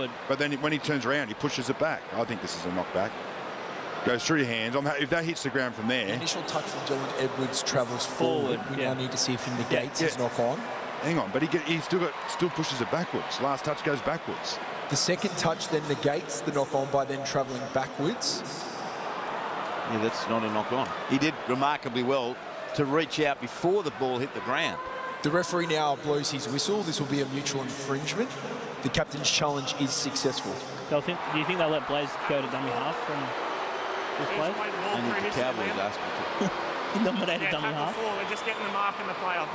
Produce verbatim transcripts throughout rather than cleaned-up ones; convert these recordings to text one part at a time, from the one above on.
forward. But then when he turns around, he pushes it back. I think this is a knockback. Goes through your hands. I'm, if that hits the ground from there... The initial touch from Dylan Edwards travels forward. Forward, We yeah. now need to see if he negates Yeah. his knock on. Hang on, but he, get, he still got, still pushes it backwards. Last touch goes backwards. The second touch then negates the knock on by then travelling backwards. Yeah, that's not a knock on. He did remarkably well to reach out before the ball hit the ground. The referee now blows his whistle. This will be a mutual infringement. The captain's challenge is successful. They'll think, do you think they'll let Blaze go to dummy half from this play? And if the Cowboys ask him to. Nominated Yeah, dummy tackle half. four. We're just getting the mark and the player.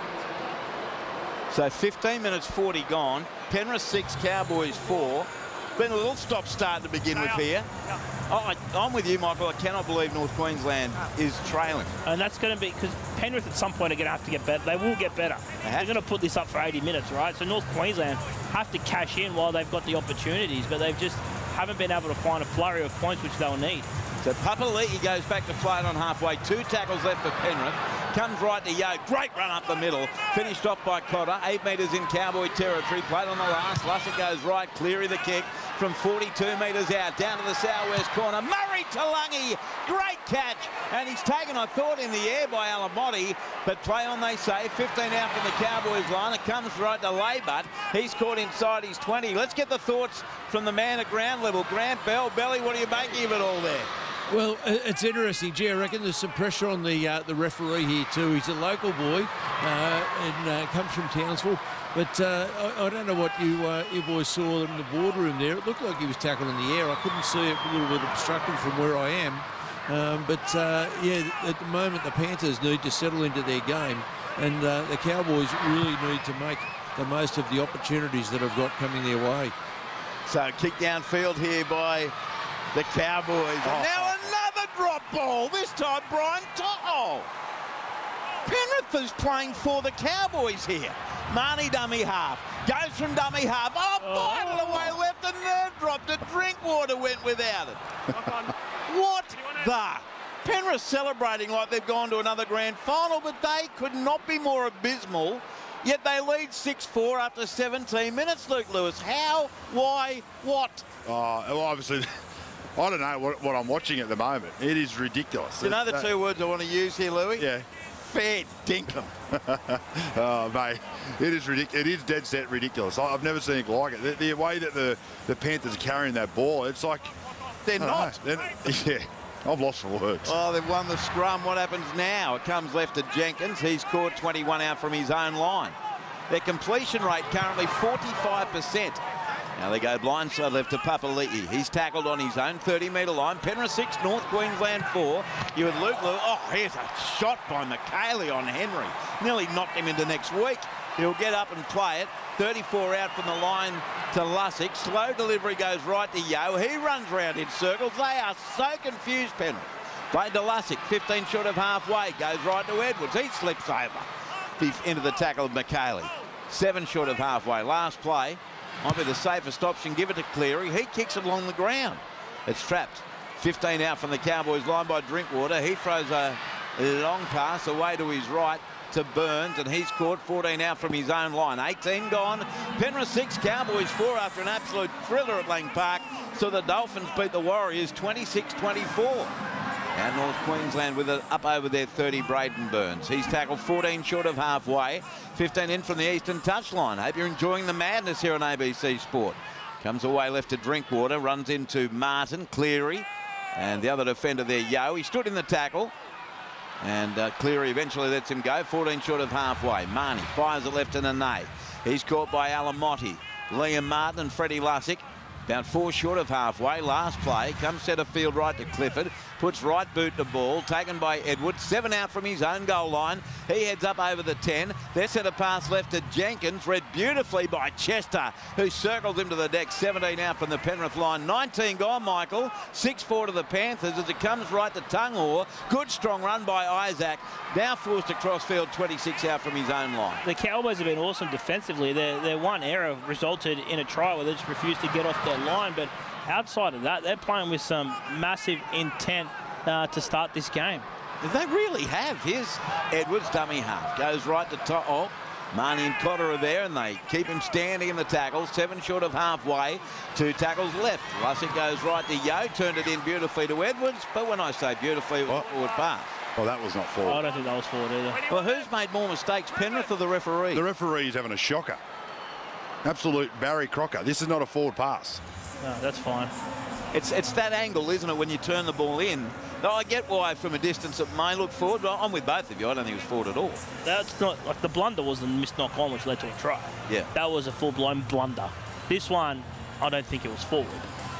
So fifteen minutes forty gone. Penrith six, Cowboys four. Been a little stop-start to begin with here. Oh, I, I'm with you, Michael. I cannot believe North Queensland is trailing. And that's going to be because Penrith at some point are going to have to get better. They will get better. They They're going to put this up for eighty minutes, right? So North Queensland have to cash in while they've got the opportunities, but they've just haven't been able to find a flurry of points which they'll need. So Papali'i goes back to play it on halfway. Two tackles left for Penrith. Comes right to Yo. Great run up the middle. Finished off by Cotter. Eight metres in Cowboy territory. Played on the last. Lussick goes right. Cleary the kick from forty-two metres out. Down to the southwest corner. Murray Talangi. Great catch. And he's taken, I thought, in the air by Alamotti. But play on, they say. fifteen out from the Cowboys line. It comes right to Laybutt. He's caught inside his twenty. Let's get the thoughts from the man at ground level. Grant Bell. Belly, what are you making of it all there? Well, it's interesting, Gee. I reckon there's some pressure on the uh, the referee here too. He's a local boy uh, and uh, comes from Townsville. But uh, I, I don't know what you uh, you boys saw in the boardroom there. It looked like he was tackled in the air. I couldn't see it, a little bit obstructed from where I am. Um, but uh, yeah, at the moment the Panthers need to settle into their game, and uh, the Cowboys really need to make the most of the opportunities that have got coming their way. So kick downfield here by the Cowboys. Oh. And now another drop ball. This time Brian To'o. Penrith is playing for the Cowboys here. Marnie dummy half. Goes from dummy half. Oh, Oh. fired it away left and nerve dropped it. Drinkwater went without it. What the? Penrith celebrating like they've gone to another grand final, but they could not be more abysmal. Yet they lead six four after seventeen minutes, Luke Lewis. How? Why? What? Oh, well, obviously, I don't know what, what I'm watching at the moment. It is ridiculous. You know the That- two words I want to use here, Louis? Yeah. Fair dinkum. Oh, mate, it is ridiculous. It is dead set ridiculous. I- I've never seen it like it. The, the way that the, the Panthers are carrying that ball, it's like... They're I don't not. know. They're- yeah, I've lost for words. Oh, they've won the scrum. What happens now? It comes left to Jenkins. He's caught twenty-one out from his own line. Their completion rate currently forty-five percent. Now they go blindside left to Papali'i. He's tackled on his own thirty metre line. Penrith six, North Queensland four. You with Luke Lewis. Oh, here's a shot by McKaylee on Henry. Nearly knocked him into next week. He'll get up and play it. thirty-four out from the line to Lussick. Slow delivery goes right to Yo. He runs round in circles. They are so confused, Penrith. Played to Lussick. fifteen short of halfway. Goes right to Edwards. He slips over. He's into the tackle of McKaylee. Seven short of halfway. Last play. Might be the safest option. Give it to Cleary. He kicks it along the ground. It's trapped. fifteen out from the Cowboys line by Drinkwater. He throws a long pass away to his right to Burns, and he's caught fourteen out from his own line. eighteen gone. Penrith six, Cowboys four after an absolute thriller at Lang Park. So the Dolphins beat the Warriors twenty-six twenty-four. And North Queensland with it up over their thirty, Braden Burns. He's tackled fourteen short of halfway. fifteen in from the eastern touchline. Hope you're enjoying the madness here on A B C Sport. Comes away left to Drinkwater. Runs into Martin, Cleary. And the other defender there, Yo. He stood in the tackle. And uh, Cleary eventually lets him go. fourteen short of halfway. Marnie fires it left to Nene. He's caught by Alamotti. Liam Martin and Freddie Lussick. About four short of halfway. Last play. Comes centre field right to Clifford. Puts right boot to ball. Taken by Edwards. Seven out from his own goal line. He heads up over the ten. Their centre pass left to Jenkins. Read beautifully by Chester, who circles him to the deck. seventeen out from the Penrith line. nineteen gone, Michael. six four to the Panthers as it comes right to Tunghor. Good strong run by Isaac. Now forced across field. twenty-six out from his own line. The Cowboys have been awesome defensively. Their, their one error resulted in a try where they just refused to get off their line. But outside of that, they're playing with some massive intent uh, to start this game. They really have. Here's Edwards, dummy half. Goes right to To'o. Marnie and Cotter are there, and they keep him standing in the tackles. Seven short of halfway. Two tackles left. Lussick goes right to Yo. Turned it in beautifully to Edwards. But when I say beautifully, it was a forward pass. Oh, that was not forward. I don't think that was forward either. Well, who's made more mistakes, Penrith or the referee? The referee's having a shocker. Absolute Barry Crocker. This is not a forward pass. No, that's fine. It's it's that angle, isn't it, when you turn the ball in? Though I get why from a distance it may look forward, but I'm with both of you. I don't think it was forward at all. That's not, like, the blunder was the missed knock on, which led to a try. Yeah. That was a full-blown blunder. This one, I don't think it was forward.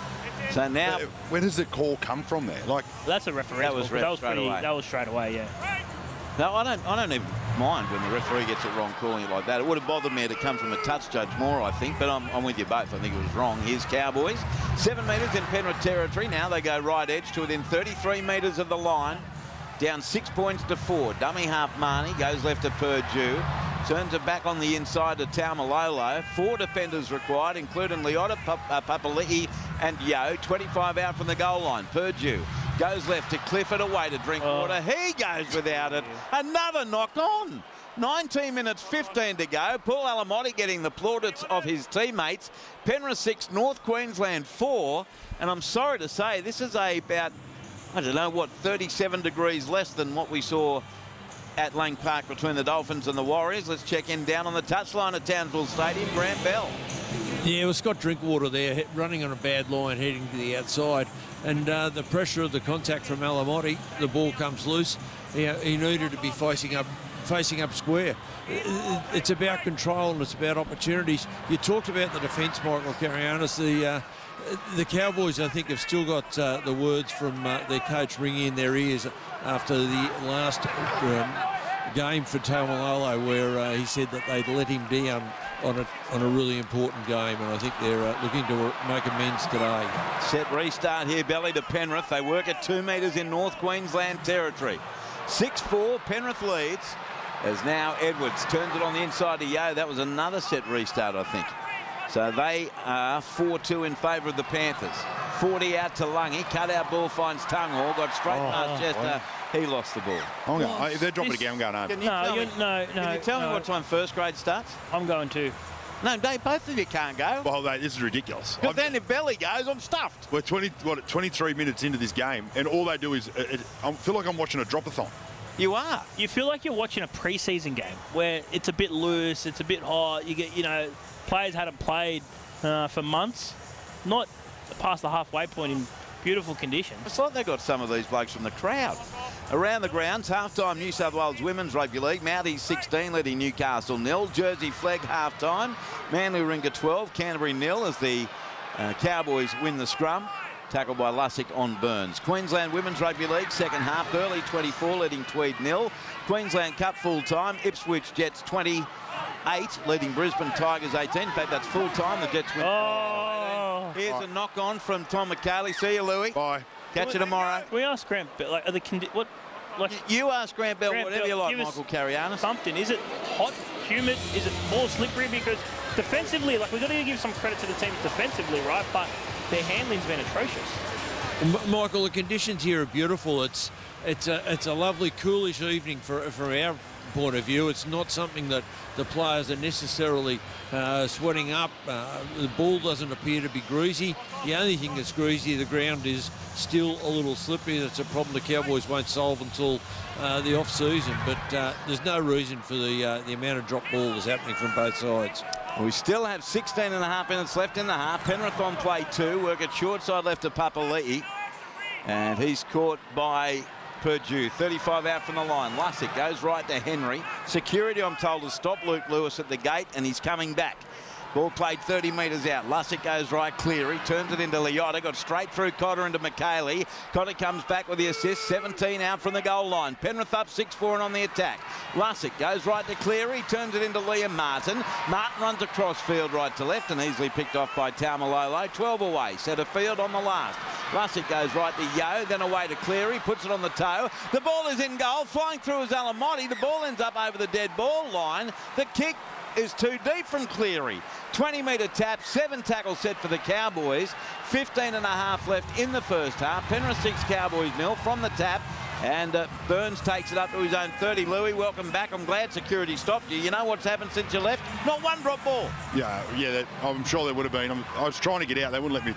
So now... Where does the call come from there? Like, That's a referee. That was call, 'cause ref that was straight pretty, away. That was straight away, yeah. No, I don't, I don't even mind when the referee gets it wrong calling it like that. It would have bothered me to come from a touch judge more, I think, but I'm, I'm with you both. I think it was wrong. Here's Cowboys. Seven metres in Penrith territory. Now they go right edge to within thirty-three metres of the line. Down six points to four. Dummy half Marnie goes left to Purdue. Turns it back on the inside to Taumalolo. Four defenders required, including Leota, Pap uh, Papali'i and Yo. twenty-five out from the goal line. Purdue goes left to Clifford, away to Drinkwater. Oh. He goes without it. Another knock on. nineteen minutes fifteen to go. Paul Alamotti getting the plaudits of his teammates. Penrith six, North Queensland four. And I'm sorry to say, this is a about, I don't know, what, thirty-seven degrees less than what we saw at Lang Park between the Dolphins and the Warriors. Let's check in down on the touchline at Townsville Stadium. Grant Bell. Yeah, well, Scott Drinkwater there, running on a bad line, heading to the outside. And uh, the pressure of the contact from Alamotti, the ball comes loose. He, he needed to be facing up facing up square. It's about control and it's about opportunities. You talked about the defence, Michael Carianis. The uh, the Cowboys, I think, have still got uh, the words from uh, their coach ringing in their ears after the last um, game for Taumalolo, where uh, he said that they'd let him down on a, on a really important game, and I think they're uh, looking to make amends today. Set restart here, belly to Penrith. They work at two metres in North Queensland territory. six four, Penrith leads, as now Edwards turns it on the inside to Yo. That was another set restart, I think. So they are four two in favour of the Panthers. forty out to Lungy. Cut out ball finds Tunghall. Got straight Oh, past Chester. wow. He lost the ball. I'm going, if they're dropping this- again, I'm going home. Can you No, tell you're- me, no, Can no, you tell no. me what time first grade starts? I'm going to. No, Dave, both of you can't go. Well, mate, this is ridiculous. Because I've- then if Belly goes, I'm stuffed. We're twenty, what, twenty-three minutes into this game, and all they do is, it, it, I feel like I'm watching a drop-a-thon. You are. You feel like you're watching a preseason game where it's a bit loose, it's a bit hot. You get, you know, players hadn't played uh, for months, not past the halfway point in beautiful conditions. It's like they got some of these blokes from the crowd. Around the grounds, half-time New South Wales Women's Rugby League. Mounties sixteen, leading Newcastle nil. Jersey Flegg half-time. Manly Warringah twelve, Canterbury nil as the uh, Cowboys win the scrum. Tackled by Lussick on Burns. Queensland Women's Rugby League, second half. Burley twenty-four, leading Tweed nil. Queensland Cup full-time. Ipswich Jets twenty-eight, leading Brisbane Tigers eighteen. In fact, that's full-time. The Jets win. Oh. Here's a knock-on from Tom McCaley. See you, Louis. Bye. Catch you tomorrow. We asked Grant, but like, are the condi- what, like You ask Grant Bell Grant whatever Bell, you like, give us Michael Carianis. something? Is it hot, humid? Is it more slippery? Because defensively, like we've got to give some credit to the teams defensively, right? But their handling's been atrocious. M- Michael, the conditions here are beautiful. It's it's a it's a lovely, coolish evening for from our point of view. It's not something that the players are necessarily uh, sweating up. Uh, the ball doesn't appear to be greasy. The only thing that's greasy, the ground is still a little slippery. That's a problem the Cowboys won't solve until uh, the off-season. But uh, there's no reason for the uh, the amount of drop ball that's happening from both sides. We still have sixteen and a half minutes left in the half. Penrith on play two. Work at short side left to Papali'i. And he's caught by Purdue. thirty-five out from the line. Lussick goes right to Henry. Security, I'm told, has stopped Luke Lewis at the gate, and he's coming back. Ball played thirty metres out. Lussick goes right. Cleary turns it into Leota. Got straight through Cotter into McKaylee. Cotter comes back with the assist. seventeen out from the goal line. Penrith up six four and on the attack. Lussick goes right to Cleary. Turns it into Liam Martin. Martin runs across field right to left and easily picked off by Taumalolo. twelve away. Centre field on the last. Lussick goes right to Yo. Then away to Cleary. Puts it on the toe. The ball is in goal. Flying through is Alamotti. The ball ends up over the dead ball line. The kick is too deep from Cleary. twenty metre tap, seven tackles set for the Cowboys. fifteen and a half left in the first half. Penrith six, Cowboys nil. From the tap, And uh, Burns takes it up to his own thirty. Louis, welcome back. I'm glad security stopped you. You know what's happened since you left? Not one drop ball. Yeah, yeah. That, I'm sure there would have been. I'm, I was trying to get out. They wouldn't let me